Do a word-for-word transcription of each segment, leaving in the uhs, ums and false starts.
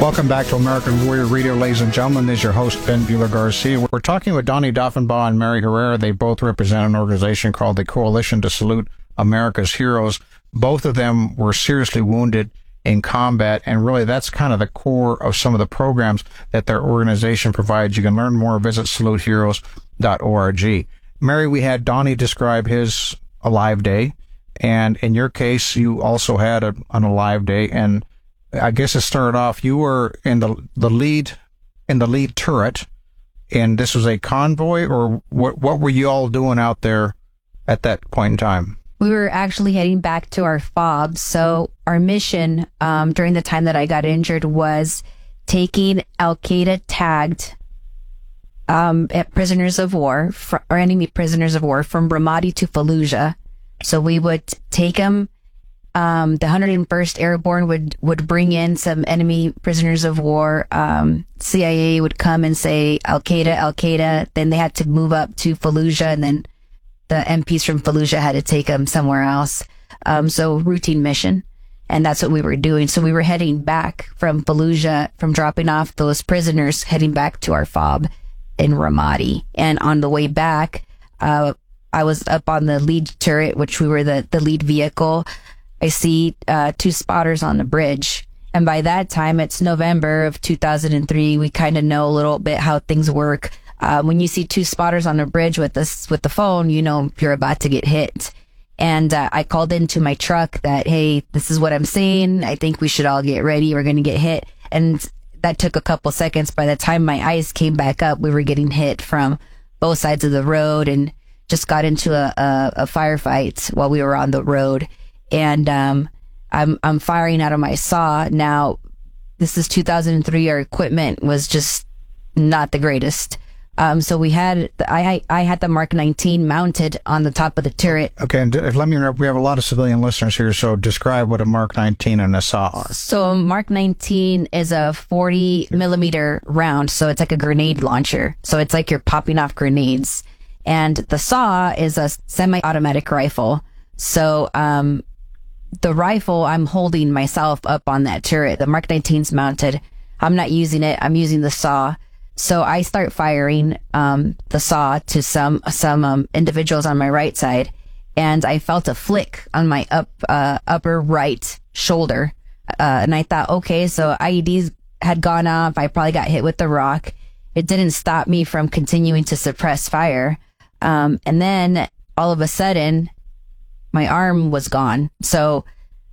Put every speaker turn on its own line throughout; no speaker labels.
Welcome back to American Warrior Radio, ladies and gentlemen. This is your host, Ben Bueller-Garcia. We're talking with Donnie Dofenbaugh and Mary Herrera. They both represent an organization called the Coalition to Salute America's Heroes. Both of them were seriously wounded in combat, and really that's kind of the core of some of the programs that their organization provides. You can learn more, visit salute heroes dot org. Mary, we had Donnie describe his Alive Day, and in your case, you also had a, an Alive Day, and I guess to start off, you were in the the lead in the lead turret, and this was a convoy, or what? What were you all doing out there at that point in time?
We were actually heading back to our fob. So our mission um, during the time that I got injured was taking Al-Qaeda tagged um, prisoners of war fr- or enemy prisoners of war from Ramadi to Fallujah. So we would take them. Um, the one hundred first Airborne would, would bring in some enemy prisoners of war. Um, C I A would come and say, Al-Qaeda, Al-Qaeda. Then they had to move up to Fallujah, and then the M Ps from Fallujah had to take them somewhere else. Um, so routine mission. And that's what we were doing. So we were heading back from Fallujah, from dropping off those prisoners, heading back to our fob in Ramadi. And on the way back, uh, I was up on the lead turret, which we were the, the lead vehicle. I see uh, two spotters on the bridge. And by that time, it's November of two thousand three. We kind of know a little bit how things work. Uh, when you see two spotters on the bridge with this, with the phone, you know you're about to get hit. And uh, I called into my truck that, hey, this is what I'm seeing. I think we should all get ready. We're going to get hit. And that took a couple seconds. By the time my eyes came back up, we were getting hit from both sides of the road and just got into a, a, a firefight while we were on the road. And um, I'm I'm firing out of my saw. Now, this is two thousand three. Our equipment was just not the greatest. Um, so we had I I had the Mark nineteen mounted on the top of the turret.
Okay, and let me interrupt. We have a lot of civilian listeners here, so describe what a Mark nineteen and a saw are.
So Mark nineteen is a forty millimeter round, so it's like a grenade launcher. So it's like you're popping off grenades. And the saw is a semi-automatic rifle. So um. The rifle, I'm holding myself up on that turret. The Mark nineteen's mounted. I'm not using it. I'm using the saw. So I start firing um, the saw to some some um, individuals on my right side, and I felt a flick on my up uh, upper right shoulder. Uh, and I thought, okay, so I E Ds had gone off. I probably got hit with the rock. It didn't stop me from continuing to suppress fire. Um, and then all of a sudden, my arm was gone. So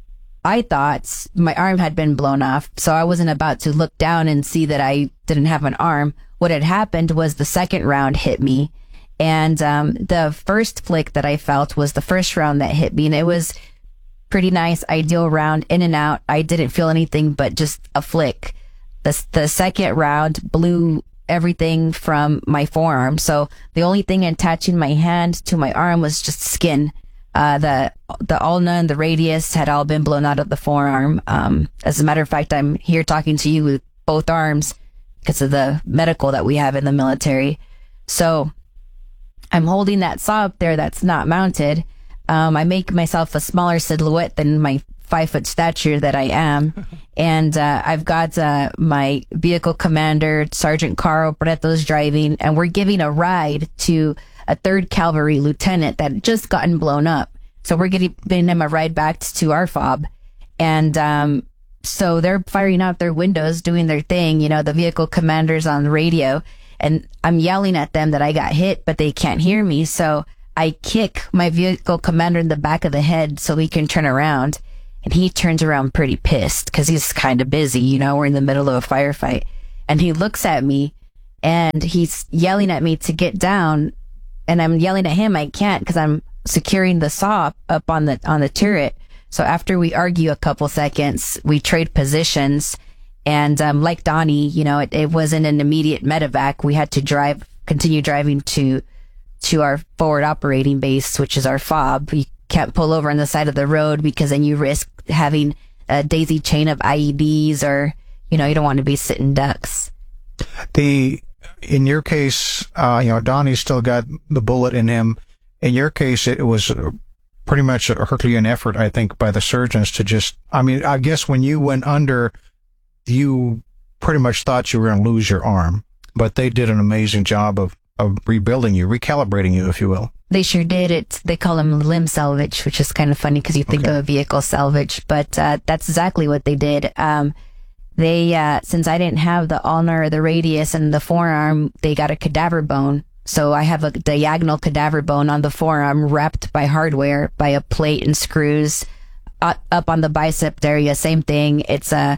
I thought my arm had been blown off. So I wasn't about to look down and see that I didn't have an arm. What had happened was the second round hit me. And um, the first flick that I felt was the first round that hit me. And it was pretty nice, ideal round, in and out. I didn't feel anything but just a flick. The, the second round blew everything from my forearm. So the only thing attaching my hand to my arm was just skin. Uh, the, the ulna and the radius had all been blown out of the forearm. Um, as a matter of fact, I'm here talking to you with both arms because of the medical that we have in the military. So I'm holding that saw up there that's not mounted. Um, I make myself a smaller silhouette than my five foot stature that I am. And, uh, I've got, uh, my vehicle commander, Sergeant Carl Breto's driving, and we're giving a ride to a third Cavalry lieutenant that had just gotten blown up. So we're giving him a ride back to our fob. And um, so they're firing out their windows, doing their thing. You know, the vehicle commander's on the radio. And I'm yelling at them that I got hit, but they can't hear me. So I kick my vehicle commander in the back of the head so he can turn around. And he turns around pretty pissed because he's kind of busy. You know, we're in the middle of a firefight. And he looks at me and he's yelling at me to get down. And I'm yelling at him, I can't because I'm securing the saw up on the on the turret. So after we argue a couple seconds, we trade positions. And um, like Donnie, you know, it, it wasn't an immediate medevac. We had to drive, continue driving to to our forward operating base, which is our fob. You can't pull over on the side of the road because then you risk having a daisy chain of I E Ds, or, you know, you don't want to be sitting ducks.
The In your case, uh, you know, Donnie still got the bullet in him. In your case, it was pretty much a Herculean effort, I think, by the surgeons to just, I mean, I guess when you went under, you pretty much thought you were going to lose your arm, but they did an amazing job of, of rebuilding you, recalibrating you, if you will.
They sure did. It. They call them limb salvage, which is kind of funny because you think
Okay.
of a vehicle salvage, but uh, that's exactly what they did. Um, they, uh, since I didn't have the ulnar or the radius and the forearm, they got a cadaver bone. So I have a diagonal cadaver bone on the forearm wrapped by hardware, by a plate and screws. Uh, up on the bicep area, same thing. It's a,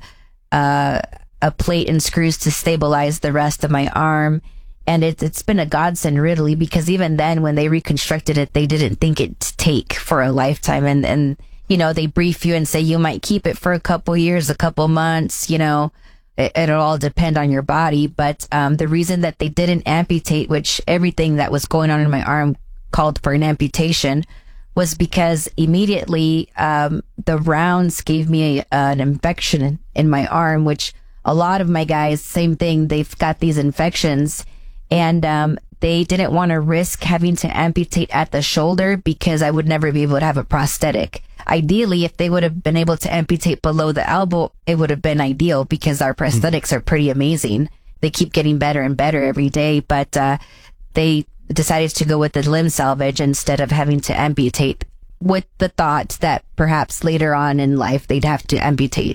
a, a plate and screws to stabilize the rest of my arm. And it, it's been a godsend, really, because even then, when they reconstructed it, they didn't think it'd take for a lifetime. And, and, you know, they brief you and say you might keep it for a couple years, a couple months, you know, it, it'll all depend on your body. But um, the reason that they didn't amputate, which everything that was going on in my arm called for an amputation, was because immediately um, the rounds gave me a, an infection in my arm, which a lot of my guys, same thing, they've got these infections. And um, they didn't want to risk having to amputate at the shoulder because I would never be able to have a prosthetic. Ideally, if they would have been able to amputate below the elbow, it would have been ideal because our prosthetics are pretty amazing. They keep getting better and better every day, but uh, they decided to go with the limb salvage instead of having to amputate, with the thought that perhaps later on in life they'd have to amputate.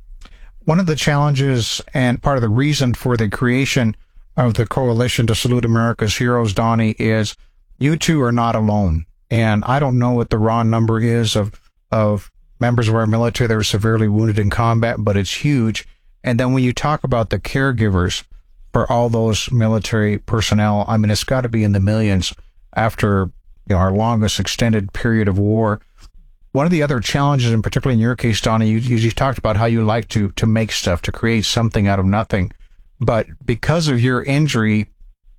One of the challenges and part of the reason for the creation of the Coalition to Salute America's Heroes, Donnie, is you two are not alone. And I don't know what the raw number is of of members of our military that were severely wounded in combat, but it's huge. And then when you talk about the caregivers for all those military personnel, I mean, it's got to be in the millions after, you know, our longest extended period of war. One of the other challenges, and particularly in your case, Donnie, you, you talked about how you like to to make stuff, to create something out of nothing. But because of your injury,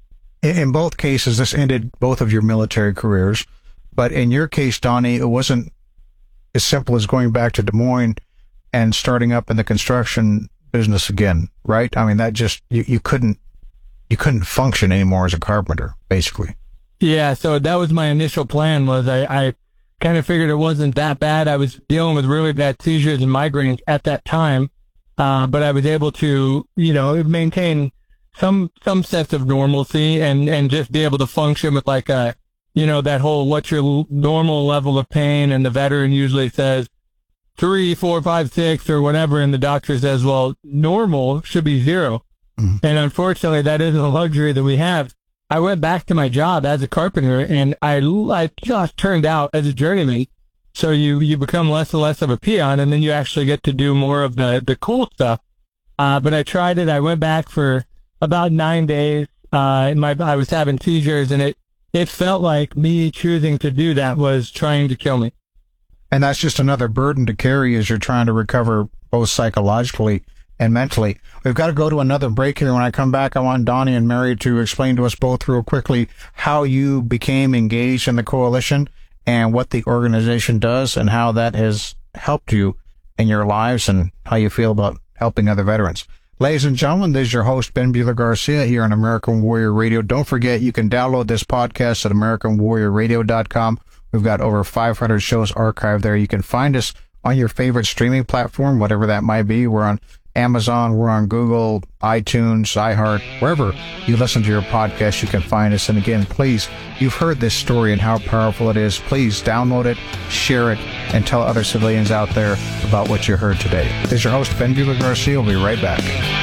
in both cases, this ended both of your military careers. But in your case, Donnie, it wasn't as simple as going back to Des Moines and starting up in the construction business again, right? I mean, that just, you, you couldn't, you couldn't function anymore as a carpenter, basically.
Yeah. So that was my initial plan. Was I, I kind of figured it wasn't that bad. I was dealing with really bad seizures and migraines at that time. Uh, but I was able to, you know, maintain some, some sense of normalcy and, and just be able to function with like a, you know, that whole, what's your normal level of pain? And the veteran usually says three, four, five, six or whatever. And the doctor says, well, normal should be zero. Mm-hmm. And unfortunately, that isn't a luxury that we have. I went back to my job as a carpenter and I, I just turned out as a journeyman. So you, you become less and less of a peon, and then you actually get to do more of the, the cool stuff. Uh, but I tried it. I went back for about nine days. Uh, my, I was having seizures, and it, it felt like me choosing to do that was trying to kill me.
And that's just another burden to carry as you're trying to recover both psychologically and mentally. We've got to go to another break here. When I come back, I want Donnie and Mary to explain to us both real quickly how you became engaged in the coalition and what the organization does and how that has helped you in your lives and how you feel about helping other veterans. Ladies and gentlemen, this is your host, Ben Bueller Garcia, here on American Warrior Radio. Don't forget, you can download this podcast at American Warrior Radio dot com. We've got over five hundred shows archived there. You can find us on your favorite streaming platform, whatever that might be. We're on Amazon, we're on Google, iTunes, iHeart, wherever you listen to your podcast, you can find us. And again, please, you've heard this story and how powerful it is. Please download it, share it, and tell other civilians out there about what you heard today. This is your host, Ben Bueller Garcia. We'll be right back.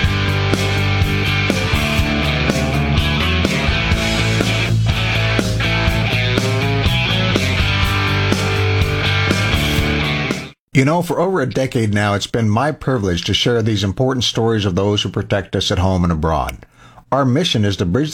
You know, for over a decade now, it's been my privilege to share these important stories of those who protect us at home and abroad. Our mission is to bridge